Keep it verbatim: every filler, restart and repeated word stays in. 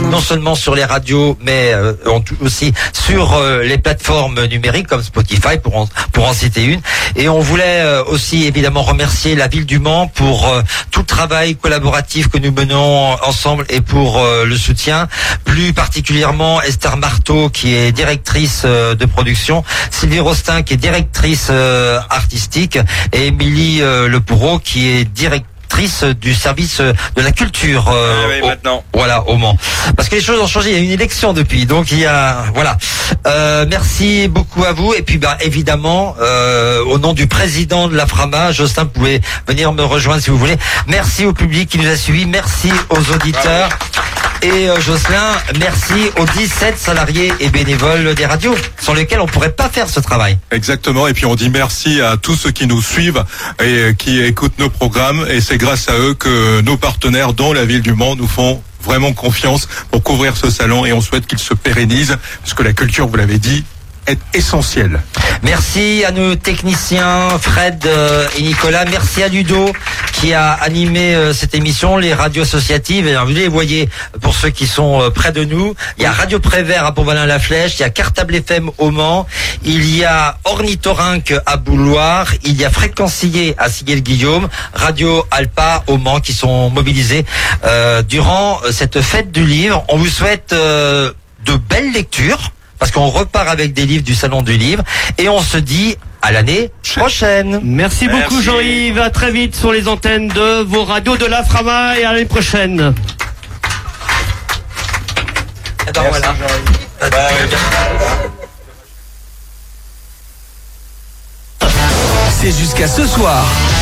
non seulement sur les radios, mais euh, aussi sur euh, les plateformes numériques comme Spotify, pour en, pour en citer une. Et on voulait euh, aussi évidemment remercier la ville du Mans pour euh, tout le travail collaboratif que nous menons ensemble et pour euh, le soutien. Plus particulièrement Esther Marteau, qui est directrice euh, de production, Sylvie Rostin, qui est directrice euh, artistique, et Émilie euh, Le Bourreau, qui est directrice du service de la culture euh, oui, oui, au, maintenant. Voilà, au Mans. Parce que les choses ont changé, il y a une élection depuis, donc il y a voilà. Euh, merci beaucoup à vous, et puis bah évidemment euh, au nom du président de la Frama, Jocelyn, vous pouvez venir me rejoindre si vous voulez. Merci au public qui nous a suivis, merci aux auditeurs. Et euh, Jocelyn, merci aux dix-sept salariés et bénévoles des radios, sans lesquels on pourrait pas faire ce travail. Exactement, et puis on dit merci à tous ceux qui nous suivent et qui écoutent nos programmes, et c'est grâce à eux que nos partenaires, dont la Ville du Mans, nous font vraiment confiance pour couvrir ce salon, et on souhaite qu'il se pérennise, parce que la culture, vous l'avez dit, est essentielle. Merci à nos techniciens Fred euh, et Nicolas. Merci à Ludo qui a animé euh, cette émission, les radios associatives. Et, vous les voyez pour ceux qui sont euh, près de nous. Il y a Radio Prévert à Pont-Valin-la-Flèche, il y a Cartable F M au Mans, il y a Ornithorynque à Bouloire, il y a Fréquencier à Siguel-Guillaume, Radio Alpa au Mans, qui sont mobilisés euh, durant cette fête du livre. On vous souhaite euh, de belles lectures, parce qu'on repart avec des livres du Salon du Livre, et on se dit à l'année prochaine. Merci, Merci. beaucoup Jean-Yves, à très vite sur les antennes de vos radios de la Frama, et à l'année prochaine. Et ben voilà. C'est jusqu'à ce soir.